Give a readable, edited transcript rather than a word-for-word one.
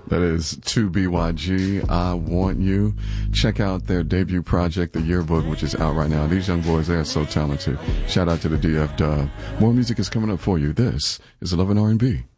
That is 2BYG, I Want You. Check out their debut project, The Yearbook, which is out right now. These young boys, they are so talented. Shout out to the DF Dub. More music is coming up for you. This is Love and R&B.